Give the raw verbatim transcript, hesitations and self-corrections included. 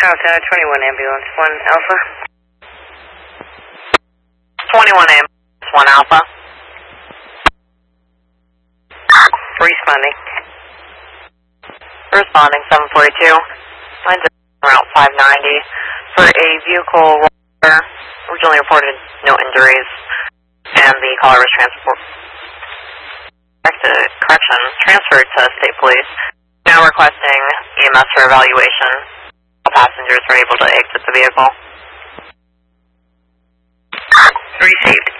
Charles Center, twenty-one ambulance, one Alpha. twenty-one ambulance, one Alpha. Responding. Responding, seven forty-two. Lines are Route five ninety. For a vehicle roller, originally reported no injuries, and the caller was transport, correction, transferred to state police. Now requesting E M S for evaluation. All passengers were able to exit the vehicle. Received.